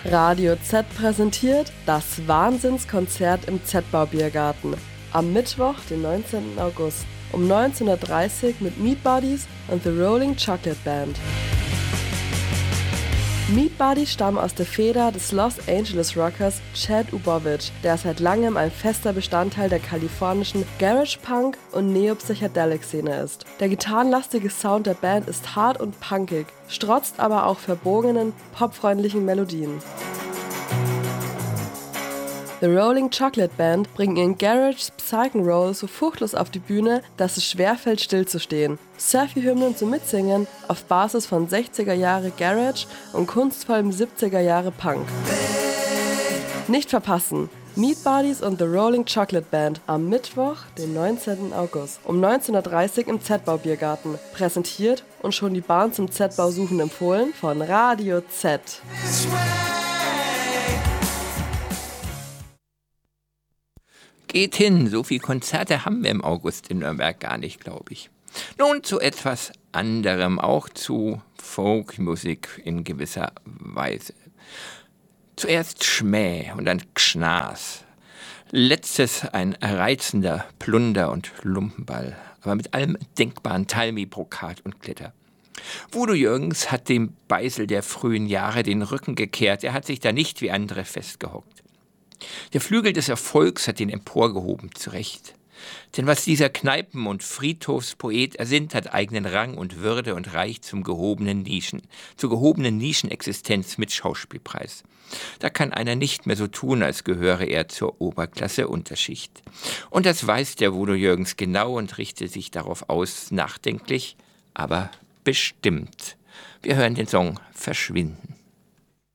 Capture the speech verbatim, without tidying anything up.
Radio Z präsentiert das Wahnsinnskonzert im Z-Bau-Biergarten am Mittwoch, den neunzehnten August um neunzehn Uhr dreißig mit Meat Buddies und The Rolling Chocolate Band. Meat Buddies stammen aus der Feder des Los Angeles Rockers Chad Ubowich, der seit langem ein fester Bestandteil der kalifornischen Garage-Punk- und Neo-Psychedelic-Szene ist. Der gitarrenlastige Sound der Band ist hart und punkig, strotzt aber auch verbogenen, popfreundlichen Melodien. The Rolling Chocolate Band bringen ihren Garage Psych-and-Roll so furchtlos auf die Bühne, dass es schwerfällt, stillzustehen. Surfy-Hymnen zum Mitsingen auf Basis von sechziger Jahre Garage und kunstvollem siebziger Jahre Punk. Nicht verpassen! Meat Buddies und The Rolling Chocolate Band am Mittwoch, den neunzehnten August um neunzehn Uhr dreißig im Z-Bau-Biergarten. Präsentiert und schon die Bahn zum Z-Bau suchen empfohlen von Radio Z. Geht hin, so viele Konzerte haben wir im August in Nürnberg gar nicht, glaube ich. Nun zu etwas anderem, auch zu Folkmusik in gewisser Weise. Zuerst Schmäh und dann Gschnas. Letztes ein reizender Plunder- und Lumpenball, aber mit allem denkbaren Talmi, Brokat und Glitter. Voodoo Jürgens hat dem Beisel der frühen Jahre den Rücken gekehrt, er hat sich da nicht wie andere festgehockt. Der Flügel des Erfolgs hat ihn emporgehoben, zu Recht. Denn was dieser Kneipen- und Friedhofspoet ersinnt, hat eigenen Rang und Würde und reicht zum gehobenen Nischen, zur gehobenen Nischenexistenz mit Schauspielpreis. Da kann einer nicht mehr so tun, als gehöre er zur Oberklasse-Unterschicht. Und das weiß der Voodoo Jürgens genau und richtet sich darauf aus, nachdenklich, aber bestimmt. Wir hören den Song Verschwinden.